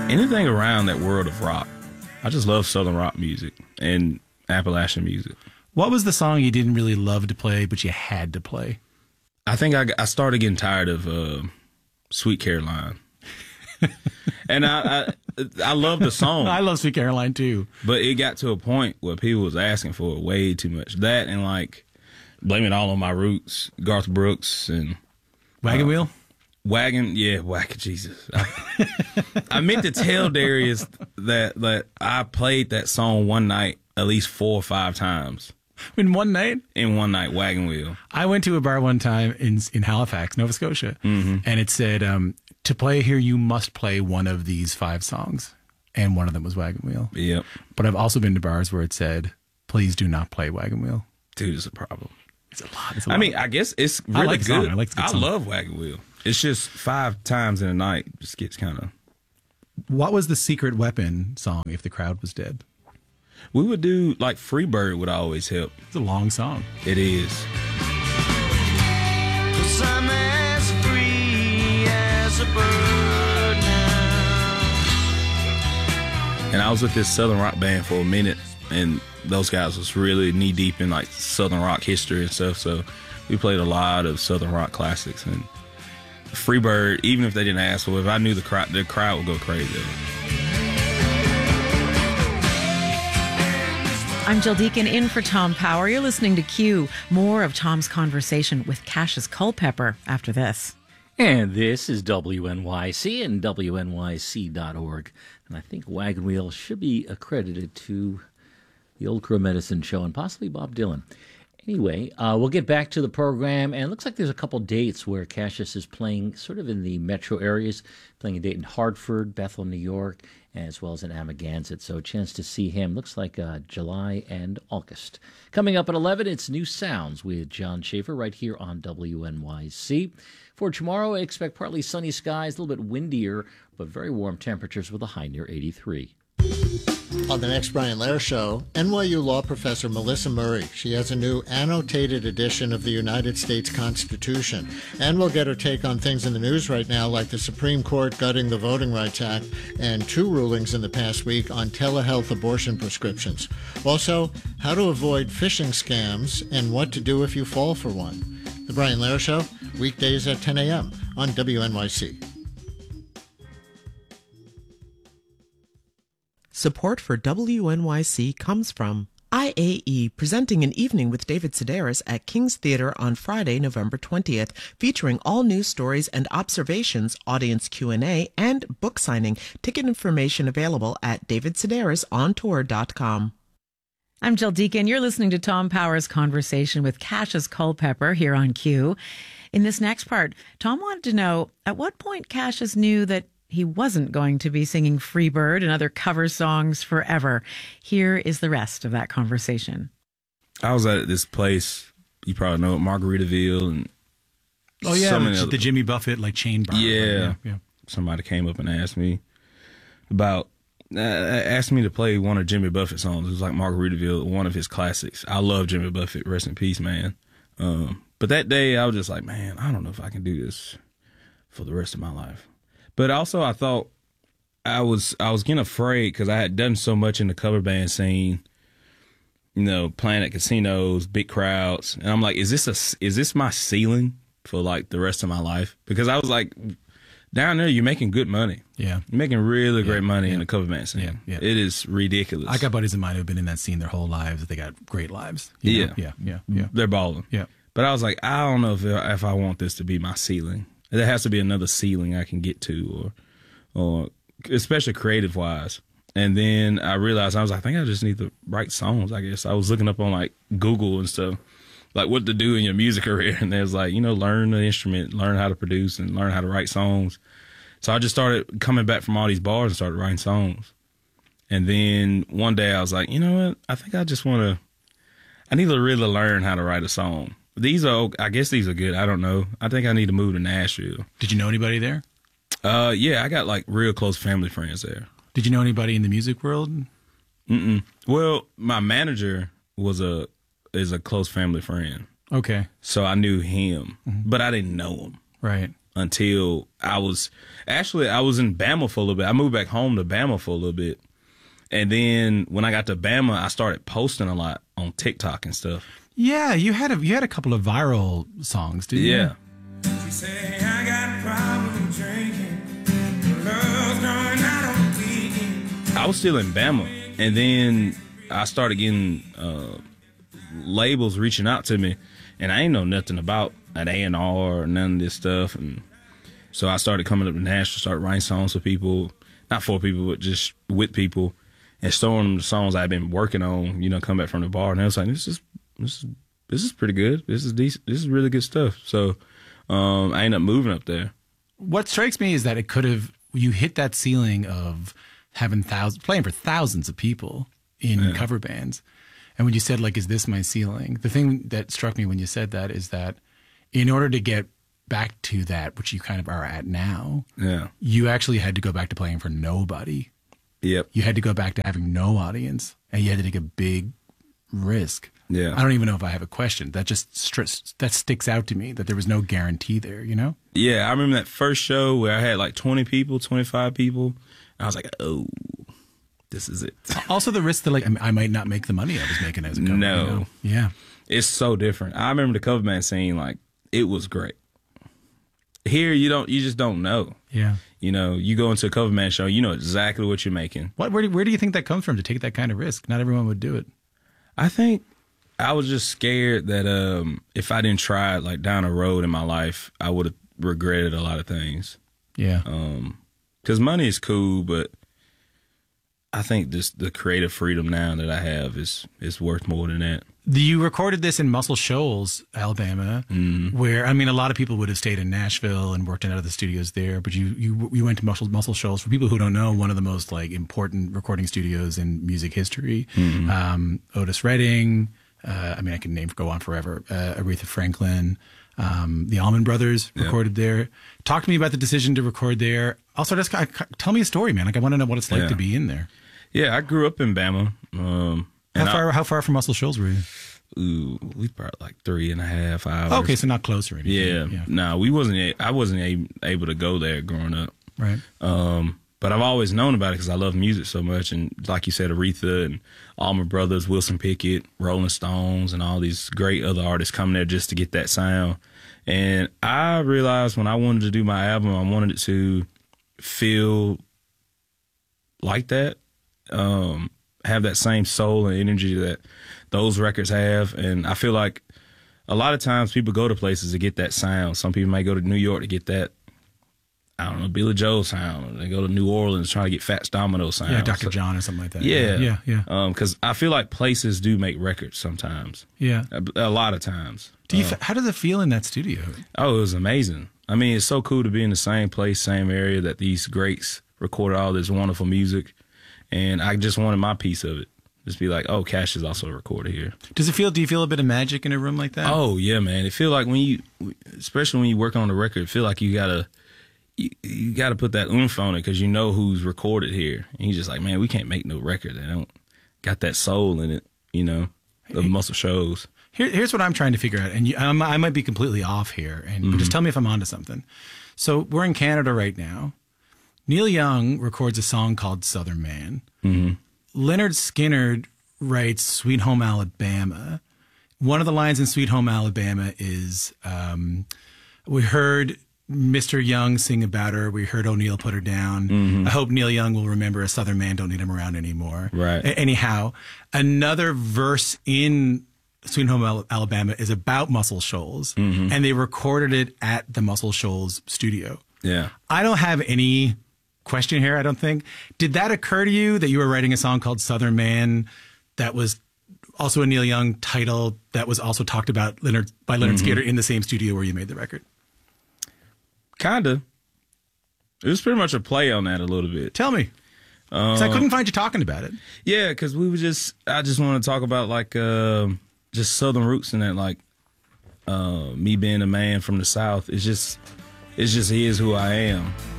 anything around that world of rock. I just love Southern rock music and Appalachian music. What was the song you didn't really love to play, but you had to play? I think I started getting tired of Sweet Caroline. And I love the song. I love Sweet Caroline too. But it got to a point where people was asking for it way too much. That and like Blame It All on My Roots, Garth Brooks and Wagon Wheel? Wagon, Jesus. I meant to tell Darius that I played that song one night at least 4 or 5 times. In one night? In one night, Wagon Wheel. I went to a bar one time in Halifax, Nova Scotia, Mm-hmm. and it said, to play here, you must play one of these 5 songs. And one of them was Wagon Wheel. Yep. But I've also been to bars where it said, please do not play Wagon Wheel. Dude, it's a problem. It's a lot. I mean, I guess it's really like the good. song. I like the good song. love Wagon Wheel. It's just 5 times in a night. Just gets kind of... What was the Secret Weapon song, If the Crowd Was Dead? We would do, like, Freebird would always help. It's a long song. It is. 'Cause I'm as free as a bird now. And I was with this Southern rock band for a minute, and those guys was really knee deep in like Southern rock history and stuff. So we played a lot of Southern rock classics. And Freebird, even if they didn't ask for it, if I knew the crowd would go crazy. I'm Jill Deacon in for Tom Power. You're listening to Q. More of Tom's conversation with Cassius Culpepper after this. And this is WNYC and WNYC.org. And I think Wagon Wheel should be accredited to the Old Crow Medicine Show and possibly Bob Dylan. Anyway, we'll get back to the program. And it looks like there's a couple dates where Cassius is playing sort of in the metro areas, playing a date in Hartford, Bethel, New York, as well as in Amagansett. So a chance to see him. Looks like July and August. Coming up at 11, it's New Sounds with John Schaefer right here on WNYC. For tomorrow, I expect partly sunny skies, a little bit windier, but very warm temperatures with a high near 83. On the next Brian Lehrer Show, NYU law professor Melissa Murray. She has a new annotated edition of the United States Constitution. And we'll get her take on things in the news right now, like the Supreme Court gutting the Voting Rights Act and 2 rulings in the past week on telehealth abortion prescriptions. Also, how to avoid phishing scams and what to do if you fall for one. The Brian Lehrer Show, weekdays at 10 a.m. on WNYC. Support for WNYC comes from IAE, presenting an evening with David Sedaris at King's Theater on Friday, November 20th, featuring all news stories and observations, audience Q&A, and book signing. Ticket information available at davidsedarisontour.com. I'm Jill Deacon. You're listening to Tom Power's conversation with Cassius Culpepper here on Q. In this next part, Tom wanted to know at what point Cassius knew that he wasn't going to be singing Freebird and other cover songs forever. Here is the rest of that conversation. I was at this place, you probably know it, Margaritaville. And the Jimmy Buffett like chain bar. Yeah. Somebody came up and asked me about, asked me to play one of Jimmy Buffett's songs. It was like Margaritaville, one of his classics. I love Jimmy Buffett, rest in peace, man. But that day I was just like, man, I don't know if I can do this for the rest of my life. But also, I thought I was getting afraid because I had done so much in the cover band scene, playing at casinos, big crowds, and I'm like, is this my ceiling for like the rest of my life? Because I was like, down there, you're making good money. Yeah, you're making really great money in the cover band scene. Yeah. It is ridiculous. I got buddies of mine who've been in that scene their whole lives. They got great lives. Yeah, They're balling. Yeah, but I was like, I don't know if I want this to be my ceiling. There has to be another ceiling I can get to, or especially creative wise. And then I realized I think I just need to write songs. I guess I was looking up on like Google and stuff, like what to do in your music career, and there's like learn the instrument, learn how to produce, and learn how to write songs. So I just started coming back from all these bars and started writing songs. And then one day I was like, you know what? I think I need to really learn how to write a song. I guess these are good. I don't know. I think I need to move to Nashville. Did you know anybody there? Yeah, I got like real close family friends there. Did you know anybody in the music world? Mm-mm. Well, my manager is a close family friend. Okay. So I knew him, but I didn't know him. Right. until I was in Bama for a little bit. I moved back home to Bama for a little bit. And then when I got to Bama, I started posting a lot on TikTok and stuff. Yeah, you had a couple of viral songs, didn't you? Yeah. She say I got a problem drinking. Love's going out on the weekend. I was still in Bama, and then I started getting labels reaching out to me, and I ain't know nothing about an A&R or none of this stuff. And so I started coming up to Nashville, started writing songs for people, not for people, but just with people, and showing them the songs I've been working on. You know, come back from the bar, and I was like, this is pretty good. This is decent. This is really good stuff. So I ended up moving up there. What strikes me is that you hit that ceiling of having playing for thousands of people in cover bands. And when you said, like, is this my ceiling? The thing that struck me when you said that is that in order to get back to that, which you kind of are at now, you actually had to go back to playing for nobody. Yep. You had to go back to having no audience, and you had to take a big risk. Yeah. I don't even know if I have a question. That just that sticks out to me, that there was no guarantee there, you know? Yeah, I remember that first show where I had like 20 people, 25 people. I was like, oh, this is it. Also the risk that, like, I might not make the money I was making as a cover. No. You know? Yeah. It's so different. I remember the cover band scene, like, it was great. Here, you just don't know. Yeah. You know, you go into a cover band show, you know exactly what you're making. Where do you think that comes from, to take that kind of risk? Not everyone would do it. I think I was just scared that if I didn't try it, like, down the road in my life, I would have regretted a lot of things. Yeah. Because money is cool, but I think just the creative freedom now that I have is worth more than that. You recorded this in Muscle Shoals, Alabama, where, I mean, a lot of people would have stayed in Nashville and worked in other studios there, but you went to Muscle Shoals. For people who don't know, one of the most, like, important recording studios in music history. Otis Redding, I mean, I can go on forever. Aretha Franklin, the Allman Brothers recorded there. Talk to me about the decision to record there. Also, just tell me a story, man. Like, I want to know what it's like to be in there. Yeah, I grew up in Bama. How far from Muscle Shoals were you? Ooh, we probably like 3.5 hours. Okay, so not close or anything. Yeah. No, I wasn't able to go there growing up. Right. But I've always known about it because I love music so much. And like you said, Aretha and Allman Brothers, Wilson Pickett, Rolling Stones, and all these great other artists come there just to get that sound. And I realized when I wanted to do my album, I wanted it to feel like that, have that same soul and energy that those records have. And I feel like a lot of times people go to places to get that sound. Some people might go to New York to get that, I don't know, Billy Joel sound. They go to New Orleans trying to get Fats Domino sound. Yeah, Dr. John or something like that. Yeah. Yeah. Because I feel like places do make records sometimes. Yeah. A lot of times. How does it feel in that studio? Oh, it was amazing. I mean, it's so cool to be in the same place, same area that these greats recorded all this wonderful music. And I just wanted my piece of it. Just be like, oh, Cash is also a recorder here. Do you feel a bit of magic in a room like that? Oh, yeah, man. It feel like especially when you work on the record, it feel like you gotta put that oomph on it because you know who's recorded here. And you're just like, man, we can't make no record that don't got that soul in it, you know, the Muscle Shoals. Here's what I'm trying to figure out, and I might be completely off here, but just tell me if I'm onto something. So we're in Canada right now. Neil Young records a song called Southern Man. Leonard Skinner writes Sweet Home Alabama. One of the lines in Sweet Home Alabama is, we heard Mr. Young sing about her. We heard O'Neill put her down. I hope Neil Young will remember a Southern man, don't need him around anymore. Right. Anyhow, another verse in Sweet Home Alabama is about Muscle Shoals, and they recorded it at the Muscle Shoals studio. Yeah. I don't have any question here, I don't think. Did that occur to you that you were writing a song called Southern Man that was also a Neil Young title that was also talked about by Leonard Skinner in the same studio where you made the record? Kinda. It was pretty much a play on that a little bit. Tell me. Because I couldn't find you talking about it. Yeah, because I just want to talk about like just Southern roots and that, like me being a man from the South. It's just is who I am.